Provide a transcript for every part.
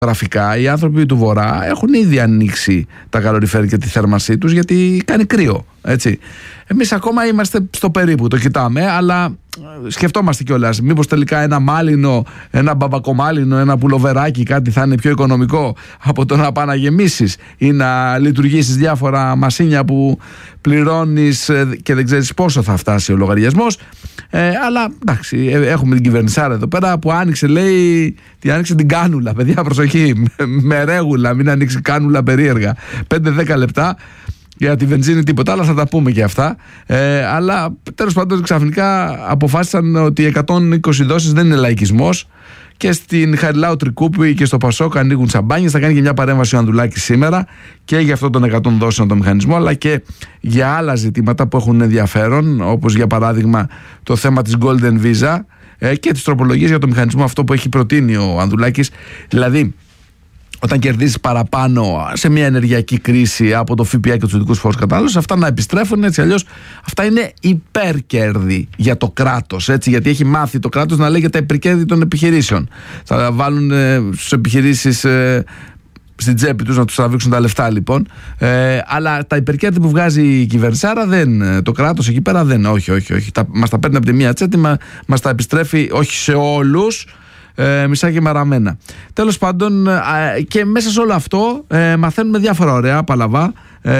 γραφικά, οι άνθρωποι του Βορρά έχουν ήδη ανοίξει τα καλοριφέρ και τη θέρμανσή τους, γιατί κάνει κρύο, έτσι. Εμείς ακόμα είμαστε στο περίπου, το κοιτάμε, αλλά σκεφτόμαστε κιόλας, μήπως τελικά ένα μάλινο, ένα μπαμπακομάλινο, ένα πουλοβεράκι, κάτι θα είναι πιο οικονομικό από το να παναγεμίσεις ή να λειτουργήσεις διάφορα μασίνια που πληρώνεις και δεν ξέρεις πόσο θα φτάσει ο λογαριασμός. Αλλά εντάξει, έχουμε την κυβερνησάρα εδώ πέρα που άνοιξε, λέει, άνοιξε την κάνουλα. Παιδιά, προσοχή, με ρέγουλα, μην ανοίξει κάνουλα περίεργα. 5-10 λεπτά. Για τη βενζίνη τίποτα, αλλά θα τα πούμε και αυτά. Αλλά τέλος πάντων ξαφνικά αποφάσισαν ότι 120 δόσεις δεν είναι λαϊκισμός. Και στην Χαριλάου Τρικούπη και στο Πασόκ ανοίγουν σαμπάνιες. Θα κάνει και μια παρέμβαση ο Ανδουλάκης σήμερα και για αυτό των 100 δόσεων το μηχανισμό, αλλά και για άλλα ζητήματα που έχουν ενδιαφέρον, όπως για παράδειγμα το θέμα της Golden Visa και τις τροπολογίες για το μηχανισμό αυτό που έχει προτείνει ο Ανδουλάκης. Δηλαδή, όταν κερδίζεις παραπάνω σε μια ενεργειακή κρίση από το ΦΠΑ και τους ειδικούς φόρους κατανάλωσης, αυτά να επιστρέφουν, έτσι αλλιώς αυτά είναι υπερκέρδη για το κράτος, έτσι, γιατί έχει μάθει το κράτος να λέει για τα υπερκέρδη των επιχειρήσεων. Θα βάλουν στις επιχειρήσεις στην τσέπη τους να τους τραβήξουν τα λεφτά, λοιπόν. Αλλά τα υπερκέρδη που βγάζει η κυβερνησάρα το κράτος εκεί πέρα δεν. Όχι. Μας τα παίρνει από τη μία τσέπη, μας τα επιστρέφει όχι σε όλους. Μισά και μαραμένα. Τέλος πάντων, και μέσα σε όλο αυτό μαθαίνουμε διάφορα ωραία παλαβά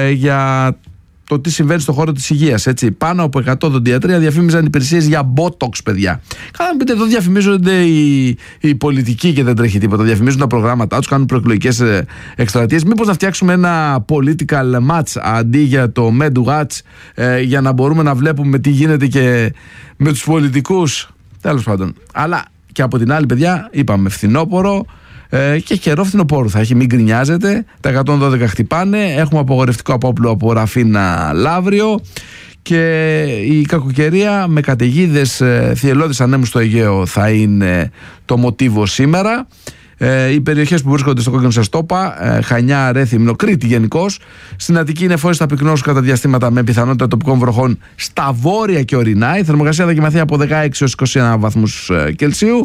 για το τι συμβαίνει στον χώρο της υγείας. Έτσι. Πάνω από 100 οδοντιατρία διαφήμιζαν υπηρεσίες για Botox, παιδιά. Καλά, πείτε, εδώ διαφημίζονται οι πολιτικοί και δεν τρέχει τίποτα. Διαφημίζουν τα προγράμματά τους, κάνουν προεκλογικές εκστρατείες. Μήπως να φτιάξουμε ένα political match αντί για το MedWatch, για να μπορούμε να βλέπουμε τι γίνεται και με τους πολιτικούς. Τέλος πάντων. Αλλά και από την άλλη, παιδιά, είπαμε φθινόπωρο και καιρό φθινοπόρου θα έχει, μην γκρινιάζετε. Τα 112 χτυπάνε. Έχουμε απογορευτικό απόπλο από Ραφίνα Λαύριο. Και η κακοκαιρία με καταιγίδες, θυελλώδεις ανέμους στο Αιγαίο θα είναι το μοτίβο σήμερα. Οι περιοχές που βρίσκονται στο κόκκινο σαστόπα, Χανιά, Ρέθυμνο, Κρήτη γενικώς. Στην Αττική είναι φως θα πυκνώσουν κατά διαστήματα με πιθανότητα τοπικών βροχών στα βόρεια και ορεινά. Η θερμοκρασία θα κοιμαθεί από 16 έως 21 βαθμούς Κελσίου.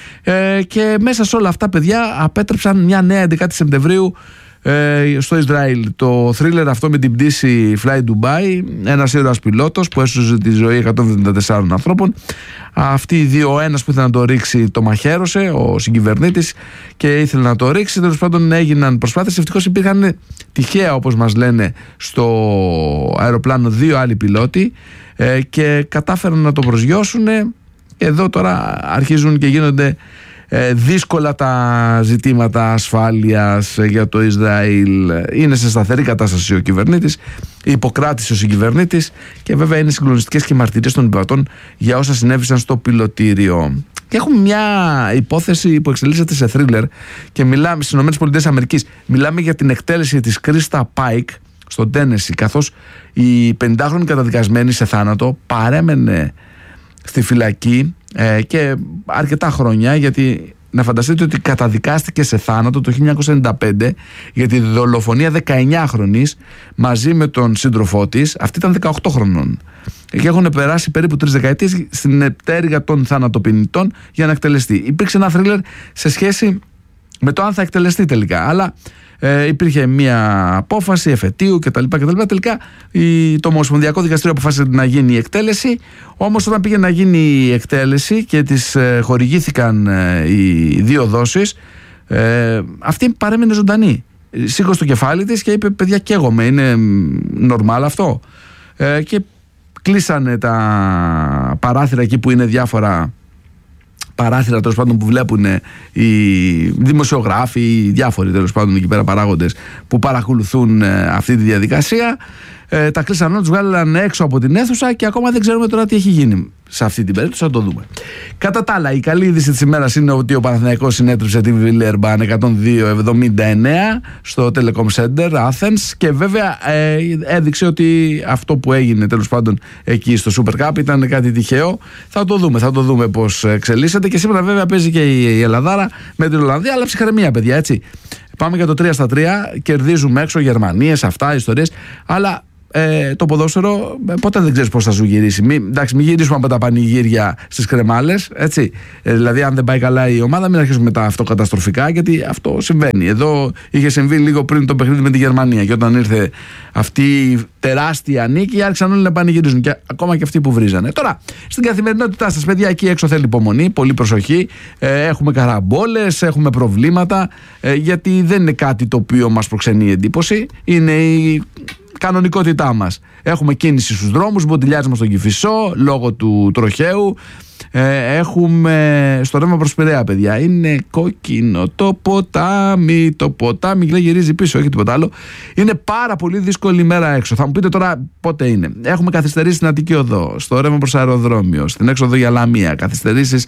Και μέσα σε όλα αυτά, παιδιά, απέτρεψαν μια νέα 11η Σεπτεμβρίου στο Ισραήλ. Το θρίλερ αυτό με την πτήση Fly Dubai, ένας ήρωας πιλότος που έσωσε τη ζωή 174 ανθρώπων. Αυτοί οι δύο, ο ένας που ήθελε να το ρίξει το μαχαίρωσε, ο συγκυβερνήτης, και ήθελε να το ρίξει. Τέλος πάντων έγιναν προσπάθειες. Ευτυχώς υπήρχαν τυχαία, όπως μας λένε, στο αεροπλάνο 2 άλλοι πιλότοι και κατάφεραν να το προσγειώσουν. Εδώ τώρα αρχίζουν και γίνονται δύσκολα τα ζητήματα ασφάλειας για το Ισραήλ. Είναι σε σταθερή κατάσταση ο κυβερνήτης, υποκράτησε ο συγκυβερνήτης και βέβαια είναι συγκλονιστικές και μαρτυρίες των επιβατών για όσα συνέβησαν στο πιλωτήριο. Και έχουμε μια υπόθεση που εξελίσσεται σε θρίλερ και μιλάμε στις ΗΠΑ. Μιλάμε για την εκτέλεση της Κρίστα Πάικ στο Τένεσι, καθώς η 50χρονη καταδικασμένη σε θάνατο παρέμενε στη φυλακή και αρκετά χρόνια, γιατί να φανταστείτε ότι καταδικάστηκε σε θάνατο το 1995 για τη δολοφονία 19χρονης μαζί με τον σύντροφό της. Αυτή ήταν 18 χρονών και έχουν περάσει περίπου 3 δεκαετίες στην πτέρυγα των θανατοποιητών για να εκτελεστεί. Υπήρξε ένα θρίλερ σε σχέση με το αν θα εκτελεστεί τελικά, αλλά υπήρχε μια απόφαση εφετείου κτλ. Τελικά το Ομοσπονδιακό Δικαστήριο αποφάσισε να γίνει η εκτέλεση. Όμως όταν πήγε να γίνει η εκτέλεση και της χορηγήθηκαν οι 2 δόσεις, αυτή παρέμεινε ζωντανή. Σήκωσε το κεφάλι της και είπε: παιδιά, καίγομαι, είναι νορμάλ αυτό? Και κλείσανε τα παράθυρα εκεί που είναι διάφορα παράθυρα, τέλος πάντων, που βλέπουν οι δημοσιογράφοι, οι διάφοροι, τέλος πάντων, εκεί πέρα παράγοντες που παρακολουθούν αυτή τη διαδικασία. Τα κλείσαν, τους βγάλαν έξω από την αίθουσα και ακόμα δεν ξέρουμε τώρα τι έχει γίνει σε αυτή την περίπτωση. Θα το δούμε. Κατά τα άλλα, η καλή είδηση της ημέρας είναι ότι ο Παναθηναϊκός συνέτρεψε τη Βιλερμπάν 102-79 στο Telecom Center Athens και βέβαια έδειξε ότι αυτό που έγινε τέλος πάντων εκεί στο Super Cup ήταν κάτι τυχαίο. Θα το δούμε πώς εξελίσσεται. Και σήμερα βέβαια παίζει και η Ελλαδάρα με την Ολλανδία, αλλά ψυχραιμία, παιδιά, έτσι. Πάμε για το 3-3, κερδίζουμε έξω Γερμανίες, αυτά, ιστορίες, αλλά το ποδόσφαιρο ποτέ δεν ξέρεις πώς θα σου γυρίσει. Μην γυρίσουμε από τα πανηγύρια στις κρεμάλες, έτσι. Δηλαδή, αν δεν πάει καλά η ομάδα, μην αρχίσουμε με τα αυτοκαταστροφικά, γιατί αυτό συμβαίνει. Εδώ είχε συμβεί λίγο πριν το παιχνίδι με τη Γερμανία. Και όταν ήρθε αυτή η τεράστια νίκη, άρχισαν όλοι να πανηγυρίζουν. Και ακόμα και αυτοί που βρίζανε. Τώρα, στην καθημερινότητά σας, παιδιά, εκεί έξω θέλει υπομονή, πολύ προσοχή. Έχουμε καραμπόλες, έχουμε προβλήματα, γιατί δεν είναι κάτι το οποίο μας προξενεί εντύπωση. Είναι η κανονικότητά μας. Έχουμε κίνηση στους δρόμους, μποτιλιάρισμα στον Κηφισό λόγω του τροχαίου. Έχουμε στο ρεύμα προς Πειραιά, παιδιά. Είναι κόκκινο το ποτάμι. Το ποτάμι δεν γυρίζει πίσω, όχι τίποτα άλλο. Είναι πάρα πολύ δύσκολη ημέρα έξω. Θα μου πείτε τώρα πότε είναι. Έχουμε καθυστερήσει στην Αττική Οδό, στο ρεύμα προς αεροδρόμιο, στην έξοδο για Λαμία. Καθυστερήσεις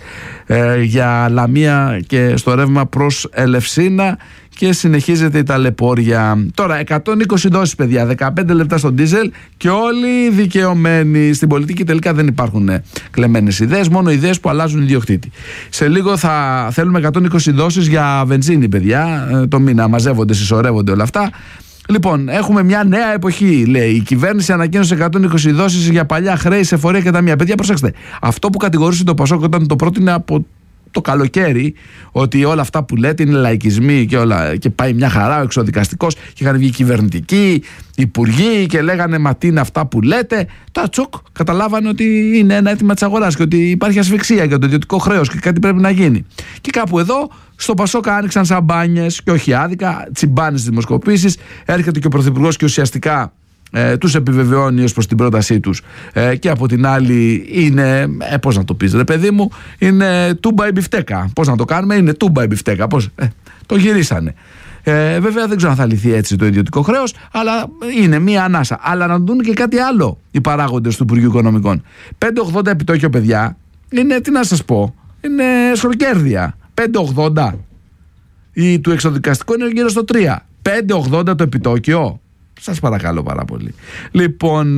για Λαμία και στο ρεύμα προς Ελευσίνα. Και συνεχίζεται η ταλαιπώρια. Τώρα 120 δόσεις, παιδιά, 15 λεπτά στο ντίζελ και όλοι δικαιωμένοι. Στην πολιτική τελικά δεν υπάρχουν κλεμμένες ιδέες, μόνο ιδέες που αλλάζουν ιδιοκτήτη. Σε λίγο θα θέλουμε 120 δόσεις για βενζίνη, παιδιά, το μήνα. Μαζεύονται, συσσωρεύονται όλα αυτά. Λοιπόν, έχουμε μια νέα εποχή, λέει. Η κυβέρνηση ανακοίνωσε 120 δόσεις για παλιά χρέη σε φορεία και ταμεία. Παιδιά, προσέξτε. Αυτό που κατηγορούσε το Πασόκ όταν το πρότεινε από το καλοκαίρι, ότι όλα αυτά που λέτε είναι λαϊκισμοί και όλα, και πάει μια χαρά ο εξοδικαστικός, και είχαν βγει κυβερνητικοί, υπουργοί και λέγανε μα τι είναι αυτά που λέτε. Τώρα τσοκ καταλάβανε ότι είναι ένα αίτημα της αγοράς και ότι υπάρχει ασφυξία για το ιδιωτικό χρέος και κάτι πρέπει να γίνει. Και κάπου εδώ στο Πασόκ άνοιξαν σαμπάνιες και όχι άδικα, τσιμπάνες στις δημοσκοπήσεις. Έρχεται και ο Πρωθυπουργός και ουσιαστικά τους επιβεβαιώνει ως προς την πρότασή τους, και από την άλλη είναι, πώς να το πεις ρε παιδί μου, είναι τούμπα η μπιφτέκα. Πώς να το κάνουμε, είναι τούμπα η μπιφτέκα. Πώς, το γυρίσανε. Βέβαια δεν ξέρω αν θα λυθεί έτσι το ιδιωτικό χρέος, αλλά είναι μία ανάσα. Αλλά να δουν και κάτι άλλο οι παράγοντες του Υπουργείου Οικονομικών. 5,80 επιτόκιο, παιδιά, είναι, τι να σας πω, είναι σχροκέρδια. 5,80. Ή του εξοδικαστικού είναι γύρω στο 3. 5,80 το επιτόκιο. Σας παρακαλώ πάρα πολύ. Λοιπόν,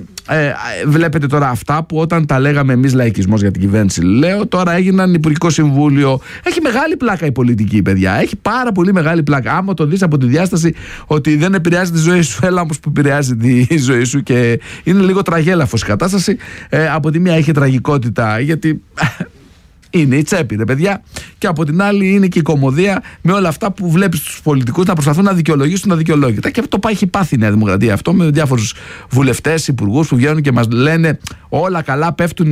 βλέπετε τώρα αυτά που όταν τα λέγαμε εμείς λαϊκισμός για την κυβέρνηση, λέω, τώρα έγιναν Υπουργικό Συμβούλιο. Έχει μεγάλη πλάκα η πολιτική, παιδιά. Έχει πάρα πολύ μεγάλη πλάκα. Άμα το δεις από τη διάσταση ότι δεν επηρεάζει τη ζωή σου, έλα όμως που επηρεάζει τη ζωή σου και είναι λίγο τραγέλαφος η κατάσταση. Από τη μία έχει τραγικότητα, γιατί είναι η τσέπη, ρε παιδιά, και από την άλλη είναι και η κωμωδία με όλα αυτά που βλέπεις τους πολιτικούς να προσπαθούν να δικαιολογήσουν τα δικαιολόγητα. Και αυτό έχει πάθει η Νέα Δημοκρατία αυτό, με διάφορους βουλευτές, υπουργούς που βγαίνουν και μας λένε όλα καλά, πέφτουν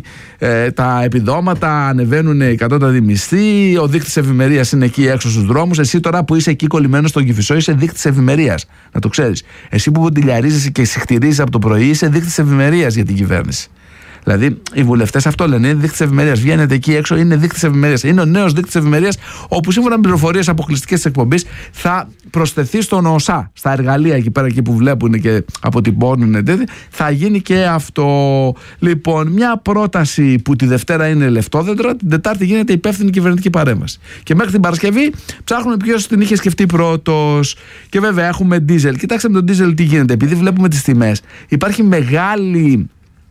τα επιδόματα, ανεβαίνουν οι κατώτατοι μισθοί, ο δείκτης ευημερίας είναι εκεί έξω στους δρόμους. Εσύ τώρα που είσαι εκεί κολλημένος στον Κηφισό είσαι δείκτης ευημερίας, να το ξέρεις. Εσύ που ποντιλιαρίζεσαι και συχτηρίζεις από το πρωί είσαι δείκτης ευημερίας για την κυβέρνηση. Δηλαδή, οι βουλευτές αυτό λένε, είναι δείκτης ευημερίας. Βγαίνετε εκεί έξω, είναι δείκτης ευημερίας. Είναι ο νέος δείκτης ευημερίας, όπου σύμφωνα με πληροφορίες αποκλειστικές της εκπομπής θα προσθεθεί στον ΟΣΑ, στα εργαλεία εκεί πέρα εκεί που βλέπουν και αποτυπώνουν, θα γίνει και αυτό. Λοιπόν, μια πρόταση που τη Δευτέρα είναι λεφτόδεντρο, την Τετάρτη γίνεται υπεύθυνη κυβερνητική παρέμβαση. Και μέχρι την Παρασκευή ψάχνουμε ποιος την είχε σκεφτεί πρώτος. Και βέβαια έχουμε ντίζελ. Κοιτάξτε με τον ντίζελ τι γίνεται. Επειδή βλέπουμε τις τιμές, υπάρχει μεγάλη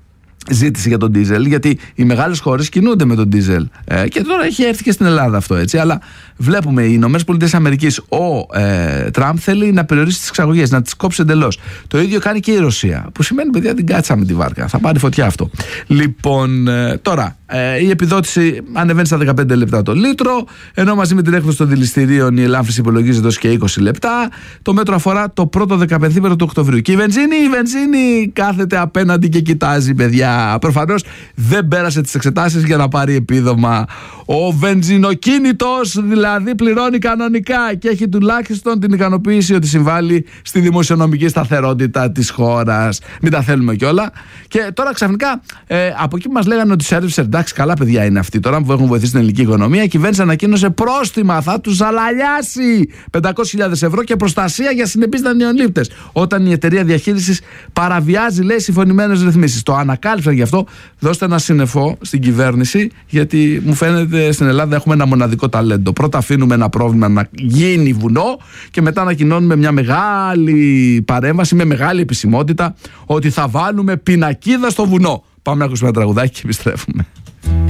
ζήτηση για τον ντίζελ, γιατί οι μεγάλες χώρες κινούνται με τον ντίζελ. Και τώρα έχει έρθει και στην Ελλάδα αυτό, έτσι. Αλλά βλέπουμε οι ΗΠΑ, ο Τραμπ θέλει να περιορίσει τις εξαγωγές, να τις κόψει εντελώς. Το ίδιο κάνει και η Ρωσία. Που σημαίνει, παιδιά, την κάτσαμε τη βάρκα. Θα πάρει φωτιά αυτό. Λοιπόν, τώρα η επιδότηση ανεβαίνει στα 15 λεπτά το λίτρο, ενώ μαζί με την έκδοση των δηληστηρίων η ελάφρυνση υπολογίζεται ως και 20 λεπτά. Το μέτρο αφορά το πρώτο 15 του Οκτωβρίου. Και η βενζίνη κάθεται απέναντι και κοιτάζει, παιδιά. Προφανώς δεν πέρασε τις εξετάσεις για να πάρει επίδομα. Ο βενζινοκίνητος δηλαδή πληρώνει κανονικά και έχει τουλάχιστον την ικανοποίηση ότι συμβάλλει στη δημοσιονομική σταθερότητα της χώρας. Μην τα θέλουμε κιόλα. Και τώρα ξαφνικά από εκεί που μας λέγανε ότι σέρβισε, εντάξει, καλά παιδιά είναι αυτοί τώρα που έχουν βοηθήσει την ελληνική οικονομία, η κυβέρνηση ανακοίνωσε πρόστιμα, θα τους αλαλιάσει 500.000 ευρώ και προστασία για συνεπείς δανειολήπτες όταν η εταιρεία διαχείρισης παραβιάζει, λέει, συμφωνημένες ρυθμίσεις. Το ανακάλυψαν γι' αυτό. Δώστε ένα σύννεφο στην κυβέρνηση, γιατί μου φαίνεται στην Ελλάδα έχουμε ένα μοναδικό ταλέντο. Πρώτα αφήνουμε ένα πρόβλημα να γίνει βουνό και μετά ανακοινώνουμε μια μεγάλη παρέμβαση με μεγάλη επισημότητα ότι θα βάλουμε πινακίδα στο βουνό. Πάμε να ακούσουμε ένα τραγουδάκι και επιστρέφουμε.